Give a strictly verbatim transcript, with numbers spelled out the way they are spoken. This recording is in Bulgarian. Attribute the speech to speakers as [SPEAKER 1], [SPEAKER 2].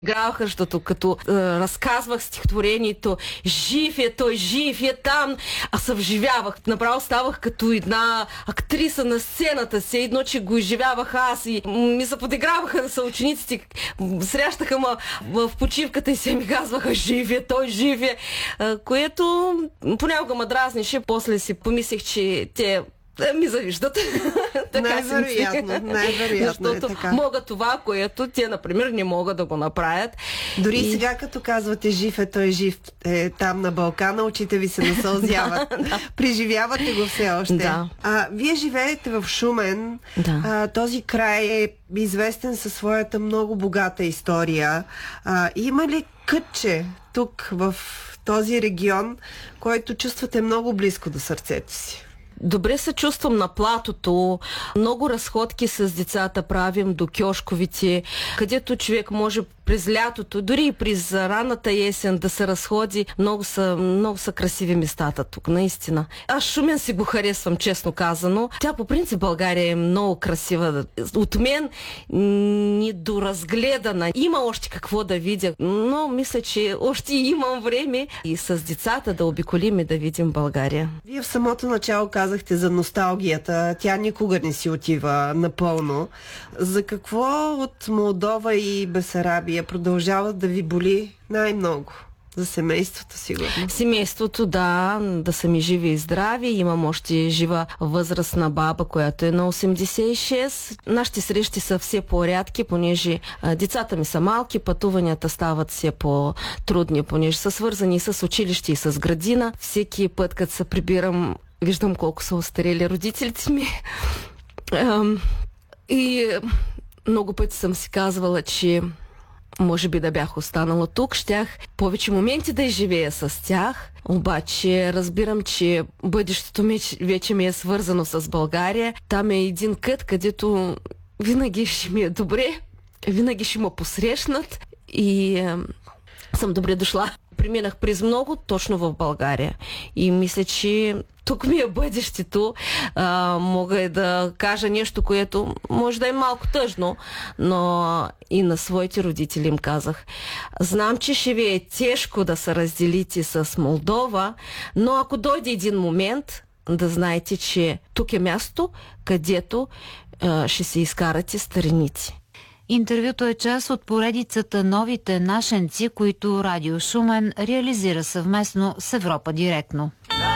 [SPEAKER 1] Играваха, защото като е, разказвах стихотворението "Жив е, той жив е там", а се вживявах. Направо ставах като една актриса на сцената си. Едно, че го изживявах аз и ми се подиграваха съучениците. Срещаха ме в почивката и се ми казваха "Жив е, той жив е", което понякога ме дразнеше. После си помислих, че те ми завиждат.
[SPEAKER 2] Най-вероятно, най-вероятно е така.
[SPEAKER 1] Могат това, което те, например, не могат да го направят.
[SPEAKER 2] Дори и сега, като казвате "Жив е, той жив е там на Балкана", очите ви се насълзяват. да, да. Преживявате го все още.
[SPEAKER 1] Да.
[SPEAKER 2] А, вие живеете в Шумен.
[SPEAKER 1] Да.
[SPEAKER 2] А, този край е известен със своята много богата история. А, има ли кътче тук, в този регион, който чувствате много близко до сърцето си?
[SPEAKER 1] Добре се чувствам на платото. Много разходки с децата правим до кьошковите, където човек може през лятото, дори и през ранната есен да се разходи. Много са, много са красиви местата тук, наистина. Аз Шумен си го харесвам, честно казано. Тя по принцип България е много красива. От мен недоразгледана. Има още какво да видя, но мисля, че още имам време и с децата да обиколим и да видим България.
[SPEAKER 2] Вие в самото начало казахте за носталгията. Тя никога не си отива напълно. За какво от Молдова и Бесарабия продължават да ви боли най-много? За семейството, сигурно.
[SPEAKER 1] Семейството, да, да са ми живи и здрави. Имам още жива възрастна баба, която е на осемдесет и шест. Нашите срещи са все по-рядки, понеже а, децата ми са малки, пътуванията стават все по-трудни, понеже са свързани с училище и с градина. Всеки път, като се прибирам, виждам колко са остарели родителите ми. И много пъти съм си казвала, че може би да бях останала тук, щях повече моменти да изживея с тях. Обаче разбирам, че бъдещето ми вече ми е свързано с България. Там е един кът, където винаги ще ми е добре, винаги ще ме посрещнат и е, съм добре дошла. Преминах през много точно в България и мисля, че тук ми е бъдещето. А, мога и да кажа нещо, което може да е малко тъжно, но и на своите родители им казах: знам, че ще ви е тежко да се разделите с Молдова, но ако дойде един момент, да знаете, че тук е място, където а, ще се изкарате старините.
[SPEAKER 3] Интервюто е част от поредицата "Новите нашенци", които Радио Шумен реализира съвместно с Европа директно.